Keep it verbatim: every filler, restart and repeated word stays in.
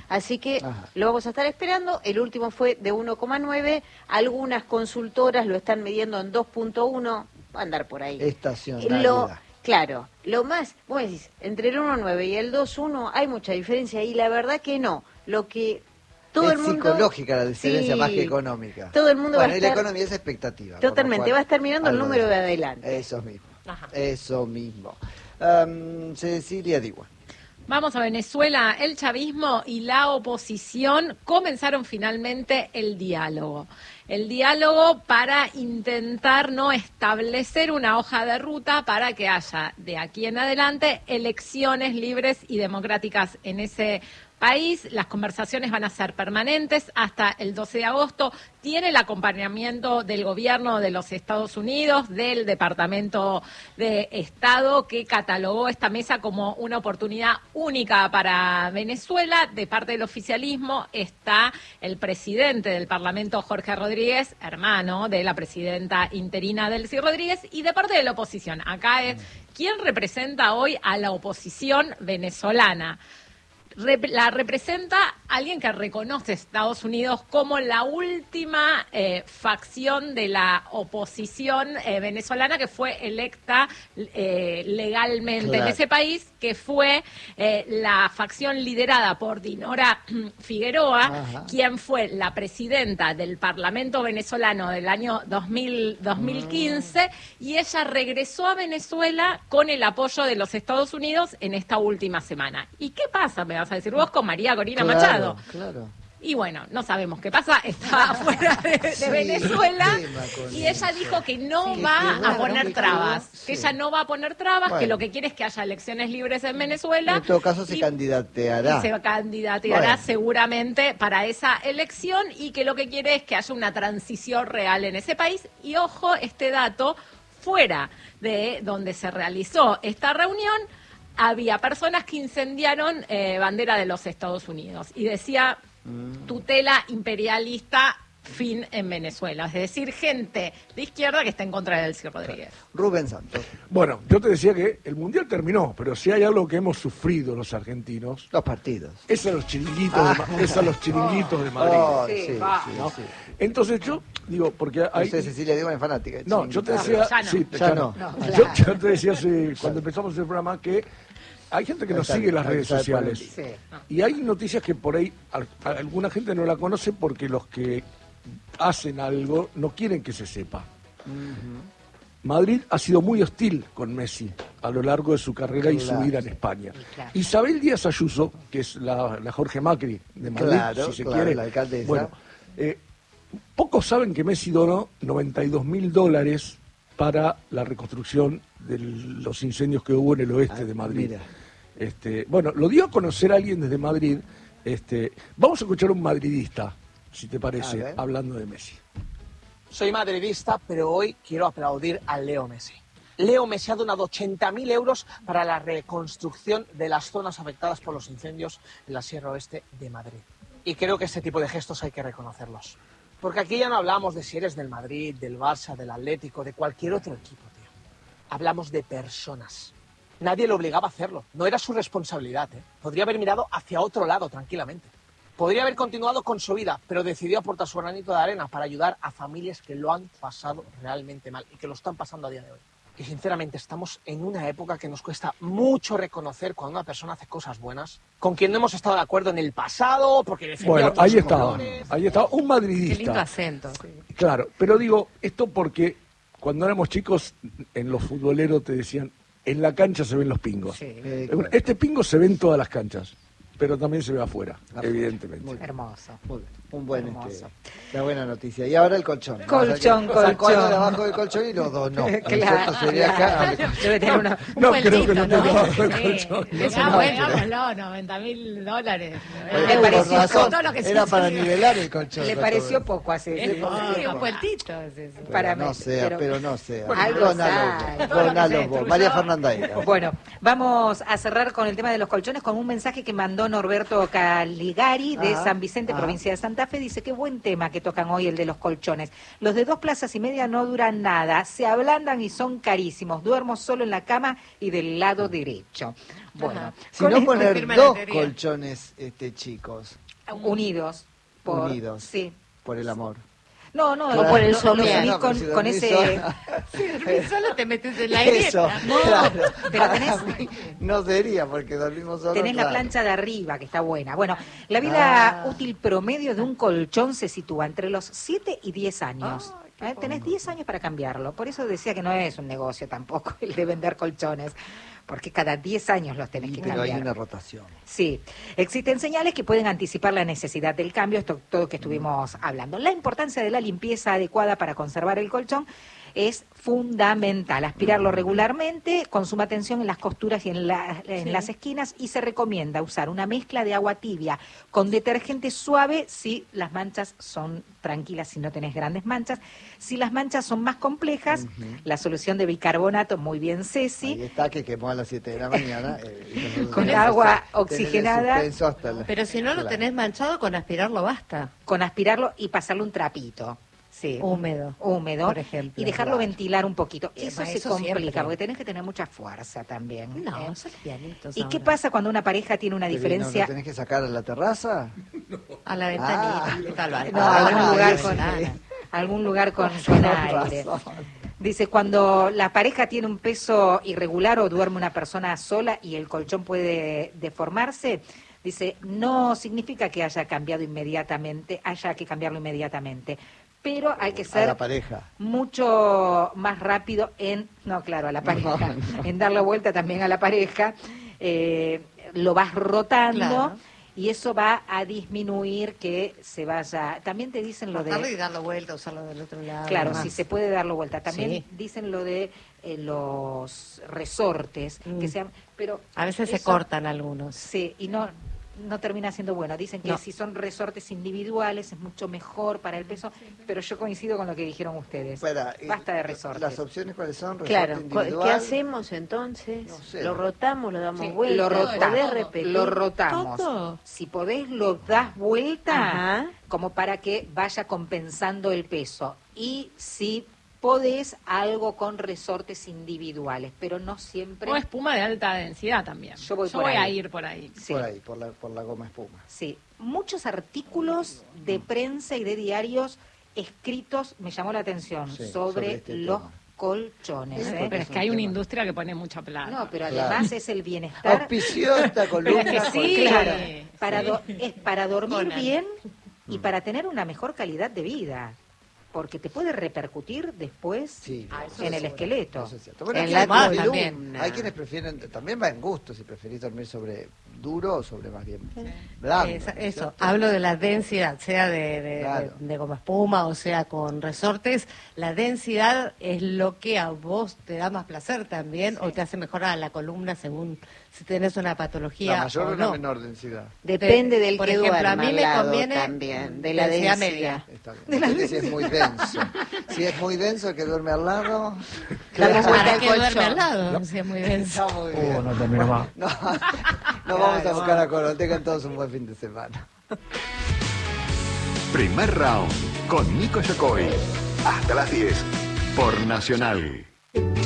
Así que Ajá. lo vamos a estar esperando. El último fue de uno coma nueve. Algunas consultoras lo están midiendo en dos punto uno. Va a andar por ahí. Estacionalidad. Lo, claro, lo más, vos decís, entre el uno coma nueve y el dos punto uno hay mucha diferencia y la verdad que no. Lo que todo es el mundo... psicológica la diferencia sí, más que económica. Todo el mundo bueno, va a y estar... la economía es expectativa. Totalmente, cual, va a estar mirando el número de, de adelante. Eso mismo, Ajá. eso mismo. Um, Cecilia Diwa. Vamos a Venezuela. El chavismo y la oposición comenzaron finalmente el diálogo. El diálogo para intentar no establecer una hoja de ruta para que haya de aquí en adelante elecciones libres y democráticas en ese país. Las conversaciones van a ser permanentes hasta el doce de agosto. Tiene el acompañamiento del gobierno de los Estados Unidos, del Departamento de Estado, que catalogó esta mesa como una oportunidad única para Venezuela. De parte del oficialismo está el presidente del Parlamento, Jorge Rodríguez, hermano de la presidenta interina Delcy Rodríguez, y de parte de la oposición. Acá es quién representa hoy a la oposición venezolana. La representa alguien que reconoce a Estados Unidos como la última eh, facción de la oposición eh, venezolana que fue electa eh, legalmente claro. en ese país, que fue eh, la facción liderada por Dinora Figueroa, Ajá. quien fue la presidenta del Parlamento venezolano del año dos mil, dos mil quince, mm. y ella regresó a Venezuela con el apoyo de los Estados Unidos en esta última semana. ¿Y qué pasa? Me vas a decir vos con María Corina claro, Machado. Claro. Y bueno, no sabemos qué pasa, está fuera de, de sí, Venezuela y ella dijo que no sí, va que, a bueno, poner trabas, que, que sí. ella no va a poner trabas, bueno. que lo que quiere es que haya elecciones libres en Venezuela. En todo caso se y, candidateará. Y se candidateará bueno. seguramente para esa elección y que lo que quiere es que haya una transición real en ese país. Y ojo, este dato, fuera de donde se realizó esta reunión, había personas que incendiaron eh, bandera de los Estados Unidos y decía mm. tutela imperialista fin en Venezuela, es decir, gente de izquierda que está en contra de Delcy Rodríguez. Rubén Santos. Bueno, yo te decía que el Mundial terminó, pero si hay algo que hemos sufrido los argentinos... Los partidos. Es a los chiringuitos, ah. de, es a los chiringuitos oh. de Madrid. Oh, sí, sí, sí, ¿no? sí. Entonces yo digo, porque hay... Usted, Cecilia, digo, es fanática. No, yo te decía... Ya no. Sí, ya ya no. no. no yo, yo te decía hace, cuando empezamos el programa que hay gente que nos sigue en las redes sociales sí. y hay noticias que por ahí a, a alguna gente no la conoce porque los que hacen algo no quieren que se sepa. Uh-huh. Madrid ha sido muy hostil con Messi a lo largo de su carrera claro. y su vida en España. Claro. Isabel Díaz Ayuso, que es la, la Jorge Macri de Madrid, claro, si se claro, quiere, la alcaldesa. Bueno, eh, pocos saben que Messi donó noventa y dos mil dólares para la reconstrucción de los incendios que hubo en el oeste ah, de Madrid. Mira. Este, bueno, lo dio a conocer a alguien desde Madrid. Este, vamos a escuchar a un madridista, si te parece, hablando de Messi. Soy madridista, pero hoy quiero aplaudir a Leo Messi. Leo Messi ha donado ochenta mil euros para la reconstrucción de las zonas afectadas por los incendios en la Sierra Oeste de Madrid. Y creo que este tipo de gestos hay que reconocerlos. Porque aquí ya no hablamos de si eres del Madrid, del Barça, del Atlético, de cualquier otro equipo, tío. Hablamos de personas. Nadie le obligaba a hacerlo. No era su responsabilidad, ¿eh? Podría haber mirado hacia otro lado tranquilamente. Podría haber continuado con su vida, pero decidió aportar su granito de arena para ayudar a familias que lo han pasado realmente mal y que lo están pasando a día de hoy. Y sinceramente estamos en una época que nos cuesta mucho reconocer cuando una persona hace cosas buenas, con quien no hemos estado de acuerdo en el pasado, porque defendía bueno, otros ahí estaba, colores. ahí estaba, un madridista. Qué lindo acento. Sí. Claro, pero digo, esto porque cuando éramos chicos, en los futboleros te decían, en la cancha se ven los pingos. Sí. Eh, bueno, este pingo se ve en todas las canchas, pero también se ve afuera, afuera. evidentemente. Muy hermoso. Muy bien. Un buen, este, la buena noticia. Y ahora el colchón. Colchón, ¿no? colchón. Sacó algo de abajo del colchón y lo donó. Claro, sería claro. acá. Debe tener una, un no, vueltito, creo que no ¿no? tengo abajo del colchón. Sí. Ah, bueno, hagámoslo, noventa mil dólares. Le Le pareció pareció todo lo que era para nivelar el colchón. Le pareció poco así. Sí, un vueltito. Para no sea, pero, pero no sea. Bueno, algo donalo vos. María Fernanda. Bueno, vamos a cerrar con el tema de los colchones con un mensaje que mandó escribió Norberto Caligari de Ajá, San Vicente, ajá. provincia de Santa Fe. Dice, qué buen tema que tocan hoy, el de los colchones. Los de dos plazas y media no duran nada, se ablandan y son carísimos. Duermo solo en la cama y del lado derecho. Bueno, Ajá. Si con no este- poner firma la dos teoría. colchones este, chicos, unidos. Por, unidos, Sí. por el amor. No, no, Claro. lo- por el lo- lo somier. subís No, con, pero si con dormís ese... sola. Si dormís solo te metes en la Eso, grieta. No, claro. pero Para tenés- mí no sería porque dormimos solos. Tenés la claro. plancha de arriba, que está buena. Bueno, la vida Ah. útil promedio de un colchón se sitúa entre los siete y diez años. Ay, qué ¿Eh? Tenés diez años para cambiarlo. Por eso decía que no es un negocio tampoco el de vender colchones, porque cada diez años los tenés Sí, que pero hay cambiar. una rotación. Sí, existen señales que pueden anticipar la necesidad del cambio, esto todo que estuvimos hablando. La importancia de la limpieza adecuada para conservar el colchón es fundamental. Aspirarlo regularmente, con suma atención en las costuras y en, la- en Sí. las esquinas, y se recomienda usar una mezcla de agua tibia con detergente suave si las manchas son tranquilas, si no tenés grandes manchas. Si las manchas son más complejas, la solución de bicarbonato, muy bien Ceci, Ahí está, que quemó a las siete de la mañana. eh, y nosotros Con tenemos agua que tener el oxigenada. suspenso hasta la- Pero si no lo claro. tenés manchado, con aspirarlo basta. con aspirarlo y pasarle un trapito. Sí. Húmedo. Húmedo. Por ejemplo. Y dejarlo Claro. ventilar un poquito. Eh, Eso ma, se eso complica, siempre. porque tenés que tener mucha fuerza también. No, ¿eh? son pianitos. ¿Y qué ahora. pasa cuando una pareja tiene una Pero, ¿y diferencia? ¿No lo tenés que sacar a la terraza? A la ventanita. Ah. ¿Qué tal, Val? No, Ah, algún ah, lugar eso con sí. algún lugar con, con Con aire. razón. Dice, cuando la pareja tiene un peso irregular o duerme una persona sola y el colchón puede deformarse, dice, no significa que haya cambiado inmediatamente, haya que cambiarlo inmediatamente. Pero hay que A ser la pareja. mucho más rápido en, no, claro, a la pareja, No, en dar la vuelta también a la pareja, eh, lo vas rotando Claro. y eso va a disminuir que se vaya. También te dicen lo Cortarlo y de, darlo vuelta, usarlo del otro lado. claro, demás. si se puede darlo vuelta. También Sí. dicen lo de eh, los resortes, Mm. que sean, pero A veces se eso- cortan algunos. Sí, y no no termina siendo bueno. Dicen que No. si son resortes individuales es mucho mejor para el peso, pero yo coincido con lo que dijeron ustedes. Espera, eh, Basta de resortes. ¿Las opciones cuáles son? ¿Resorte Claro, individual? ¿qué hacemos entonces? No sé. Lo rotamos, lo damos Sí, vuelta, lo ¿podés rotamos, repetir? lo rotamos. ¿Todo? Si podés, lo das vuelta Ajá. como para que vaya compensando el peso. Y si podés, algo con resortes individuales, pero no siempre. O espuma de alta densidad también. Yo voy por a ahí. ir por ahí. Sí. Por ahí, por la, por la goma espuma. Sí, muchos artículos de prensa y de diarios escritos, me llamó la atención, Sí, sobre, sobre este los tema. colchones. Sí, ¿eh? Pero es un que hay una tema. industria que pone mucha plata. No, pero Claro. además es el bienestar. Auspició esta columna. Pero es que sí, con- Claro, Sí, para sí. do- es para dormir Conan. bien y para tener una mejor calidad de vida, porque te puede repercutir después Sí, en eso el es- esqueleto. eso es cierto. Bueno, En hay la quienes prefieren- columna. hay quienes prefieren, también va en gusto, si preferís dormir sobre duro o sobre más bien blando. Esa- ¿no es eso, cierto? hablo de la densidad, sea de, de, Claro. de- de goma espuma o sea con resortes. La densidad es lo que a vos te da más placer también o te hace mejorar la columna según si tenés una patología La mayor o o la no. menor densidad. Depende del Por que ejemplo, duerma a mí al me lado conviene también, de la densidad densidad. media. Está bien. Depende si es muy denso. Si es muy denso, el que duerme al lado. Damos vuelta ¿Para al qué duerme colchón. al lado? Si es muy denso. Está muy bien. Oh, no termina más. No, nos vamos a buscar a Coro. Tengan todos un buen fin de semana. Primer round con Nico Yocoy. Hasta las diez por Nacional.